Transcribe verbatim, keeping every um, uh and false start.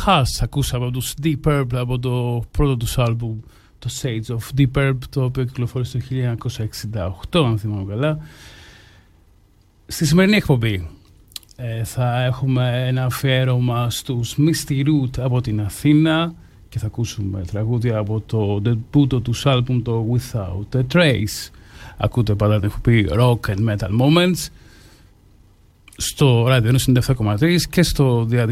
Hush ακούσαμε από τους Deep Purple, από το πρώτο τους άλμπουμ, το Sage of Deep Purple, το οποίο κυκλοφόρησε το χίλια εννιακόσια εξήντα οκτώ, αν θυμάμαι καλά. Στη σημερινή εκπομπή ε, θα έχουμε ένα αφιέρωμα στους Misty Root από την Αθήνα και θα ακούσουμε τραγούδια από το debut τους άλμπουμ, το Without a Trace. Ακούτε πάντα την εκπομπή Rock and Metal Moments στο ράδιο ενενήντα επτά κόμμα τρία και στο διαδίκτυο